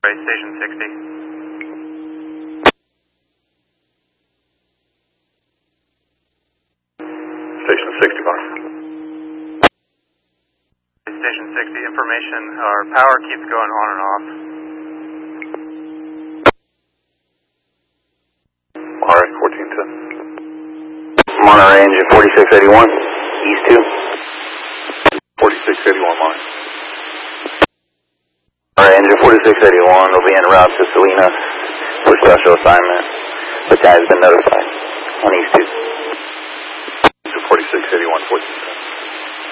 Right, station 60. Station 60 bar. Station 60, information, our power keeps going on and off. RS 1410. I'm on a range of 4681, east 2. 4681 line. Range of 4681 will be en route to Salinas for special assignment. The guy's been notified on east 2.